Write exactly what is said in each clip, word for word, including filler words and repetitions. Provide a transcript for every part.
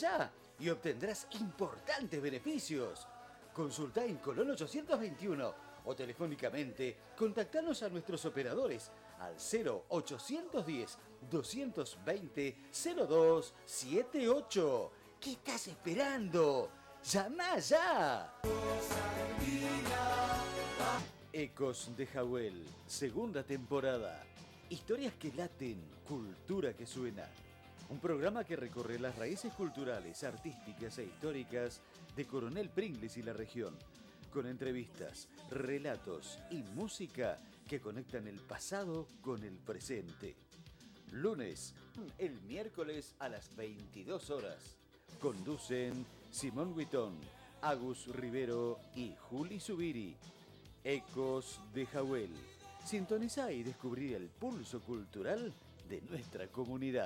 ya y obtendrás importantes beneficios. Consulta en Colón ochocientos veintiuno o telefónicamente contactanos a nuestros operadores al cero ochocientos diez, doscientos veinte, cero dos setenta y ocho. ¿Qué estás esperando? ¡Llama ya! Ecos de Jawel, segunda temporada. Historias que laten, cultura que suena. Un programa que recorre las raíces culturales, artísticas e históricas de Coronel Pringles y la región, con entrevistas, relatos y música que conectan el pasado con el presente. Lunes, el miércoles a las veintidós horas. Conducen Simón Huitón, Agus Rivero y Juli Zubiri. Ecos de Jawel. Sintoniza y descubrí el pulso cultural de nuestra comunidad.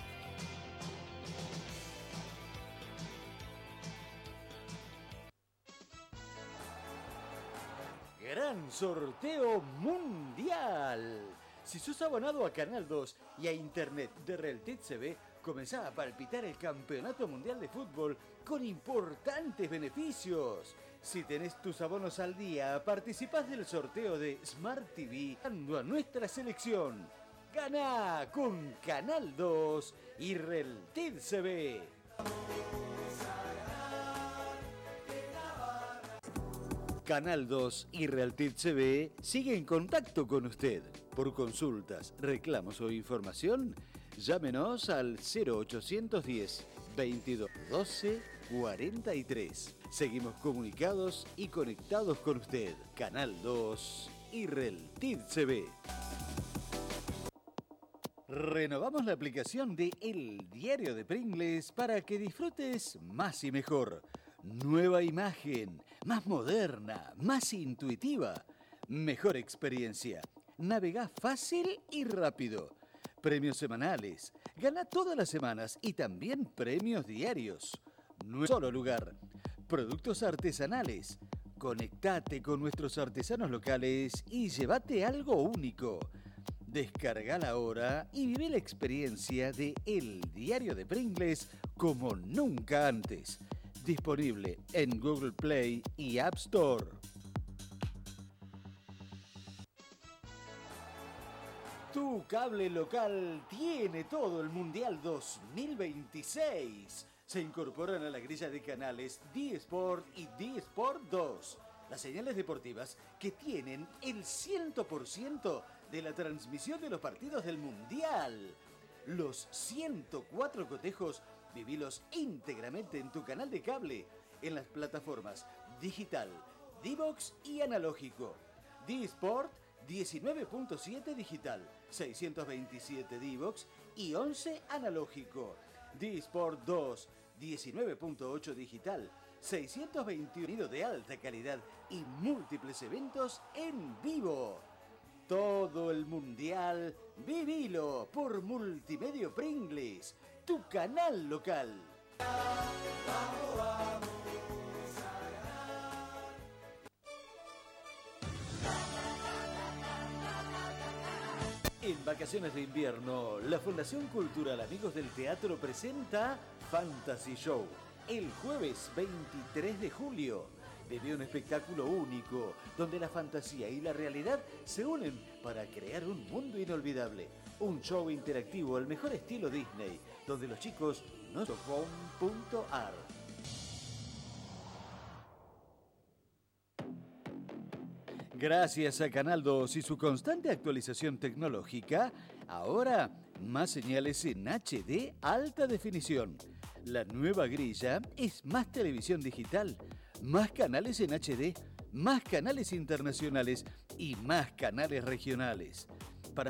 Gran sorteo mundial. Si sos abonado a Canal dos y a Internet de Realtet T V, comenzá a palpitar el Campeonato Mundial de Fútbol con importantes beneficios. Si tenés tus abonos al día, participás del sorteo de Smart T V dando a nuestra selección. Ganá con Canal dos y Realtet T V. Canal dos y Realtet T V sigue en contacto con usted. Por consultas, reclamos o información, llámenos al cero ochocientos diez, veintidós, doce, cuarenta y tres. Seguimos comunicados y conectados con usted. Canal dos y Realtet T V. Renovamos la aplicación de El Diario de Pringles para que disfrutes más y mejor. Nueva imagen, más moderna, más intuitiva, mejor experiencia. Navegá fácil y rápido. Premios semanales. Gana todas las semanas y también premios diarios. No es solo lugar. Productos artesanales. Conectate con nuestros artesanos locales y llévate algo único. Descargala ahora y vive la experiencia de El Diario de Pringles como nunca antes. Disponible en Google Play y App Store. Tu cable local tiene todo el Mundial dos mil veintiséis. Se incorporan a la grilla de canales D-Sport y D-Sport dos. Las señales deportivas que tienen el cien por ciento de la transmisión de los partidos del Mundial. Los ciento cuatro cotejos, vivilos íntegramente en tu canal de cable, en las plataformas digital, D-Box y analógico. D-Sport diecinueve punto siete digital, seiscientos veintisiete D-Box y once analógico. D-Sport dos, diecinueve punto ocho digital, seiscientos veintiuno de alta calidad y múltiples eventos en vivo. Todo el mundial, vivilo por Multimedio Pringles, tu canal local. Vamos, vamos a ganar. En vacaciones de invierno, la Fundación Cultural Amigos del Teatro presenta Fantasy Show. El jueves veintitrés de julio. Vive un espectáculo único, donde la fantasía y la realidad se unen para crear un mundo inolvidable. Un show interactivo al mejor estilo Disney, donde los chicos no son punto ar. Gracias a Canal dos y su constante actualización tecnológica, ahora más señales en H D alta definición. La nueva grilla es más televisión digital, más canales en H D, más canales internacionales y más canales regionales.